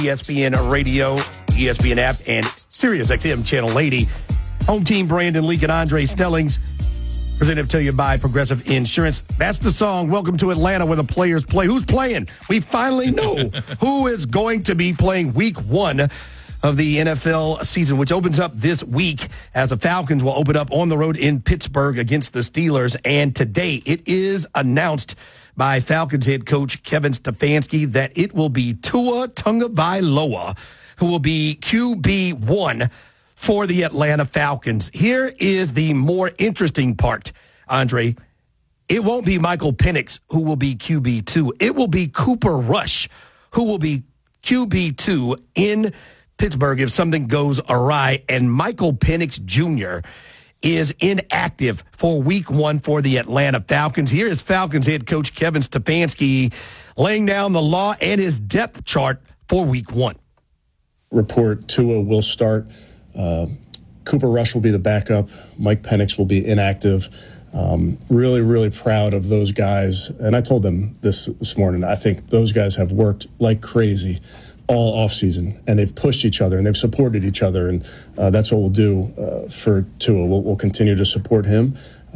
ESPN Radio, ESPN app, and SiriusXM Channel 80. Home team Brandon Leak and Andre Snellings. Presented to you by Progressive Insurance. That's the song. Welcome to Atlanta where the players play. Who's playing? We finally know who is going to be playing week one of the NFL season, which opens up this week as the Falcons will open up on the road in Pittsburgh against the Steelers. And today it is announced by Falcons head coach Kevin Stefanski that it will be Tua Tagovailoa who will be QB1 for the Atlanta Falcons. Here is the more interesting part, Andre. It won't be Michael Penix who will be QB2. It will be Cooper Rush who will be QB2 in Pittsburgh if something goes awry. And Michael Penix Jr. is inactive for week one for the Atlanta Falcons. Here is Falcons head coach Kevin Stefanski laying down the law and his depth chart for week one. Report Tua will start. Cooper Rush will be the backup. Mike Penix will be inactive. Really proud of those guys. And I told them this morning, I think those guys have worked like crazy all offseason, and they've pushed each other and they've supported each other. And that's what we'll do for Tua. We'll continue to support him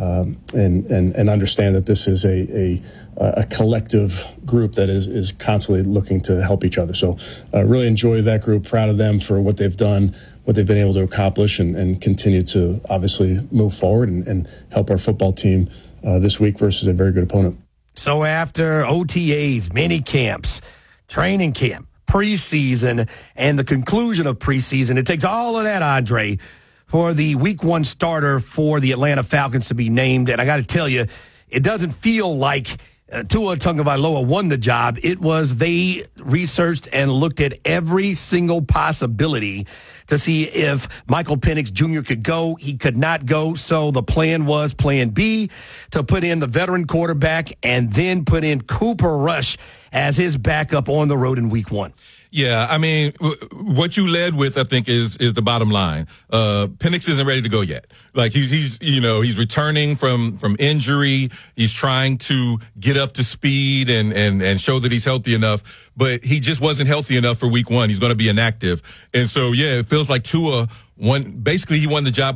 and understand that this is a collective group that is constantly looking to help each other. So really enjoy that group, proud of them for what they've done, what they've been able to accomplish, and continue to obviously move forward and help our football team this week versus a very good opponent. So after OTAs, mini camps, training camp, preseason, and the conclusion of preseason, it takes all of that, Andre, for the week one starter for the Atlanta Falcons to be named. And I got to tell you, it doesn't feel like Tua Tagovailoa won the job. It was they researched and looked at every single possibility to see if Michael Penix Jr. could go. He could not go, so the plan was plan B, to put in the veteran quarterback and then put in Cooper Rush as his backup on the road in week one. Yeah, I mean, what you led with, I think, is the bottom line. Penix isn't ready to go yet. Like he's returning from injury. He's trying to get up to speed and show that he's healthy enough, but he just wasn't healthy enough for week one. He's going to be inactive, and so yeah, it feels like Tua won. Basically, he won the job